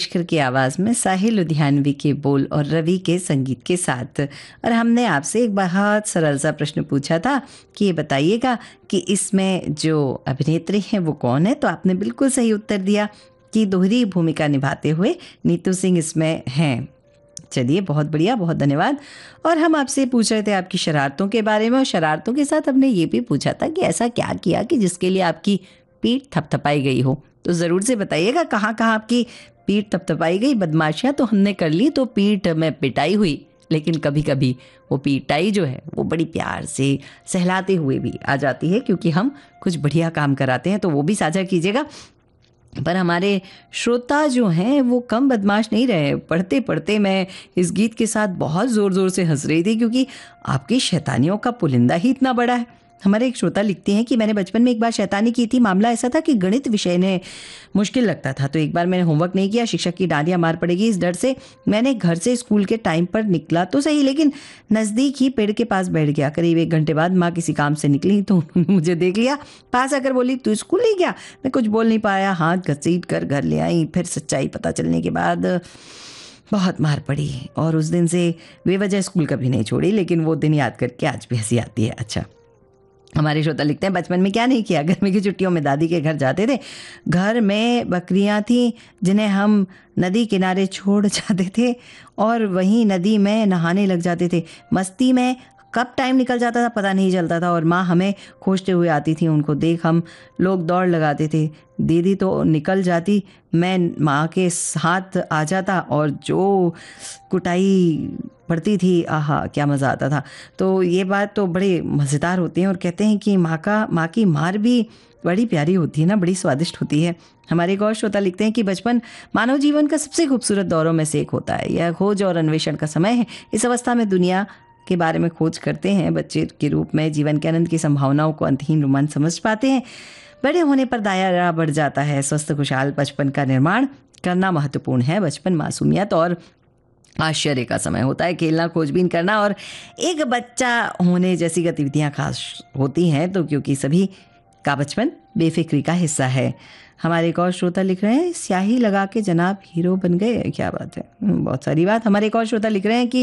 पुष्कर की आवाज़ में साहिल लुधियानवी के बोल और रवि के संगीत के साथ। और हमने आपसे एक बहुत सरल सा प्रश्न पूछा था कि ये बताइएगा कि इसमें जो अभिनेत्री हैं वो कौन है। तो आपने बिल्कुल सही उत्तर दिया कि दोहरी भूमिका निभाते हुए नीतू सिंह इसमें हैं। चलिए, बहुत बढ़िया, बहुत धन्यवाद। और हम आपसे पूछ रहे थे आपकी शरारतों के बारे में, और शरारतों के साथ हमने ये भी पूछा था कि ऐसा क्या किया कि जिसके लिए आपकी पीठ थपथपाई गई हो। तो ज़रूर से बताइएगा कहाँ कहाँ आपकी पीठ थपथपाई गई। बदमाशियाँ तो हमने कर ली, तो पीठ में पिटाई हुई, लेकिन कभी कभी वो पिटाई जो है वो बड़ी प्यार से सहलाते हुए भी आ जाती है, क्योंकि हम कुछ बढ़िया काम कराते हैं। तो वो भी साझा कीजिएगा। पर हमारे श्रोता जो हैं वो कम बदमाश नहीं रहे। पढ़ते पढ़ते मैं इस गीत के साथ बहुत ज़ोर ज़ोर से हंस रही थी, क्योंकि आपकी शैतानियों का पुलिंदा ही इतना बड़ा है। हमारे एक श्रोता लिखते हैं कि मैंने बचपन में एक बार शैतानी की थी। मामला ऐसा था कि गणित विषय ने मुश्किल लगता था, तो एक बार मैंने होमवर्क नहीं किया, शिक्षक की डांटियाँ मार पड़ेगी इस डर से मैंने घर से स्कूल के टाइम पर निकला तो सही, लेकिन नज़दीक ही पेड़ के पास बैठ गया। करीब 1 घंटे बाद माँ किसी काम से निकली तो उन्होंने मुझे देख लिया, पास आकर बोली, तू स्कूल नहीं गया? मैं कुछ बोल नहीं पाया, हाथ घसीट कर घर ले आई। फिर सच्चाई पता चलने के बाद बहुत मार पड़ी, और उस दिन से बेवजह स्कूल कभी नहीं छोड़ी, लेकिन वो दिन याद करके आज भी हंसी आती है। अच्छा, हमारे श्रोता लिखते हैं, बचपन में क्या नहीं किया। गर्मी की छुट्टियों में दादी के घर जाते थे। घर में बकरियां थीं जिन्हें हम नदी किनारे छोड़ जाते थे और वहीं नदी में नहाने लग जाते थे। मस्ती में कब टाइम निकल जाता था पता नहीं चलता था, और माँ हमें खोजते हुए आती थी। उनको देख हम लोग दौड़ लगाते थे। दीदी तो निकल जाती, मैं माँ के साथ आ जाता, और जो कुटाई पड़ती थी, आहा क्या मज़ा आता था। तो ये बात तो बड़े मज़ेदार होती हैं, और कहते हैं कि माँ की मार भी बड़ी प्यारी होती है ना, बड़ी स्वादिष्ट होती है। हमारे एक और श्रोता लिखते हैं कि बचपन मानव जीवन का सबसे खूबसूरत दौरों में से एक होता है। यह खोज और अन्वेषण का समय है। इस अवस्था में दुनिया के बारे में खोज करते हैं। बच्चे के रूप में जीवन के आनंद की संभावनाओं को अंतहीन रोमांच समझ पाते हैं। बड़े होने पर दायरा बढ़ जाता है। स्वस्थ खुशहाल बचपन का निर्माण करना महत्वपूर्ण है। बचपन मासूमियत और आश्चर्य का समय होता है। खेलना, खोजबीन करना और एक बच्चा होने जैसी गतिविधियां खास होती हैं, तो क्योंकि सभी का बचपन बेफिक्री का हिस्सा है। हमारे एक और श्रोता लिख रहे हैं, स्याही लगा के जनाब हीरो बन गए। क्या बात है, बहुत सारी बात। हमारे एक और श्रोता लिख रहे हैं कि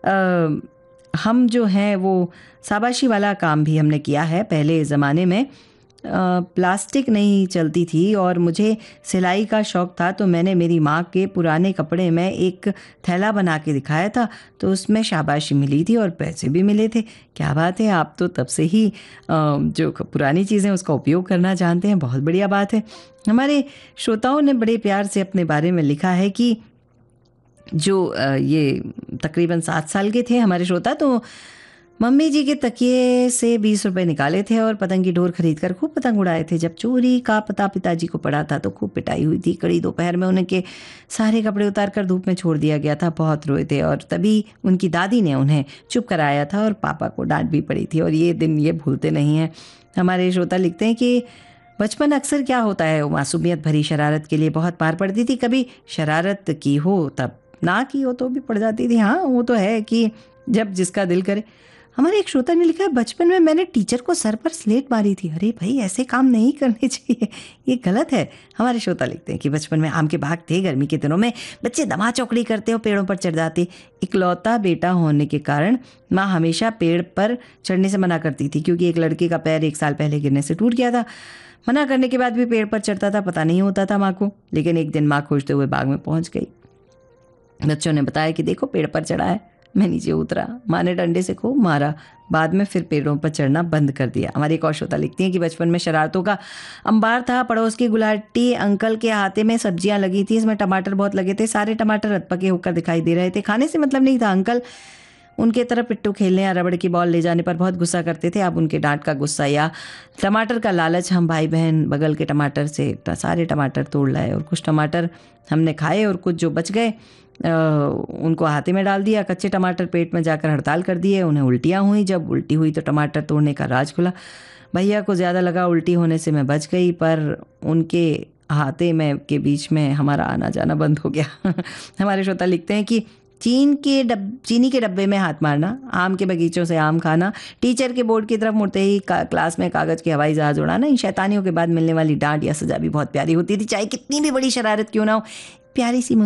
हम जो हैं वो शाबाशी वाला काम भी हमने किया है। पहले ज़माने में प्लास्टिक नहीं चलती थी और मुझे सिलाई का शौक़ था, तो मैंने मेरी माँ के पुराने कपड़े में एक थैला बना के दिखाया था, तो उसमें शाबाशी मिली थी और पैसे भी मिले थे। क्या बात है, आप तो तब से ही जो पुरानी चीज़ें उसका उपयोग करना जानते हैं। बहुत बढ़िया बात है। हमारे श्रोताओं ने बड़े प्यार से अपने बारे में लिखा है कि जो ये तकरीबन 7 साल के थे हमारे श्रोता, तो मम्मी जी के तकिए से 20 रुपए निकाले थे और पतंग की डोर खरीद कर खूब पतंग उड़ाए थे। जब चोरी का पता पिताजी को पड़ा था तो खूब पिटाई हुई थी। कड़ी दोपहर में उनके सारे कपड़े उतार कर धूप में छोड़ दिया गया था। बहुत रोए थे और तभी उनकी दादी ने उन्हें चुप कराया था और पापा को डांट भी पड़ी थी, और ये दिन ये भूलते नहीं हैं। हमारे श्रोता लिखते हैं कि बचपन अक्सर क्या होता है, वो मासूमियत भरी शरारत के लिए बहुत मार पड़ती थी। कभी शरारत की हो तब, ना की हो तो भी पड़ जाती थी। हाँ, वो तो है कि जब जिसका दिल करे। हमारे एक श्रोता ने लिखा है, बचपन में मैंने टीचर को सर पर स्लेट मारी थी। अरे भाई, ऐसे काम नहीं करने चाहिए, ये गलत है। हमारे श्रोता लिखते हैं कि बचपन में आम के बाग थे। गर्मी के दिनों में बच्चे दमा चौकड़ी करते और पेड़ों पर चढ़ जाते। इकलौता बेटा होने के कारण माँ हमेशा पेड़ पर चढ़ने से मना करती थी, क्योंकि एक लड़के का पैर 1 साल पहले गिरने से टूट गया था। मना करने के बाद भी पेड़ पर चढ़ता था, पता नहीं होता था माँ को। लेकिन एक दिन माँ खोजते हुए बाग में पहुँच गई। बच्चों ने बताया कि देखो पेड़ पर चढ़ा है। मैं नीचे उतरा, माँ ने डंडे से खूब मारा। बाद में फिर पेड़ों पर चढ़ना बंद कर दिया। हमारी एक और श्रोता लिखती हैं कि बचपन में शरारतों का अंबार था। पड़ोस की गुलाटी अंकल के हाथे में सब्जियां लगी थी, इसमें टमाटर बहुत लगे थे। सारे टमाटर अधपके होकर दिखाई दे रहे थे। खाने से मतलब नहीं था। अंकल उनके तरफ पिट्ठू खेलने या रबड़ की बॉल ले जाने पर बहुत गुस्सा करते थे। अब उनके डांट का गुस्सा या टमाटर का लालच, हम भाई बहन बगल के टमाटर से सारे टमाटर तोड़ लाए, और कुछ टमाटर हमने खाए और कुछ जो बच गए उनको हाथे में डाल दिया। कच्चे टमाटर पेट में जाकर हड़ताल कर दिए। उन्हें उल्टियाँ हुई। जब उल्टी हुई तो टमाटर तोड़ने का राज खुला। भैया को ज़्यादा लगा उल्टी होने से मैं बच गई, पर उनके हाथे में के बीच में हमारा आना जाना बंद हो गया। हमारे श्रोता लिखते हैं कि चीनी के डब्बे में हाथ मारना, आम के बगीचों से आम खाना, टीचर के बोर्ड की तरफ मुड़ते ही क्लास में कागज़ के हवाई जहाज उड़ाना। इन शैतानियों के बाद मिलने वाली डांट या सज़ा भी बहुत प्यारी होती थी। चाहे कितनी भी बड़ी शरारत क्यों ना हो, प्यारी सी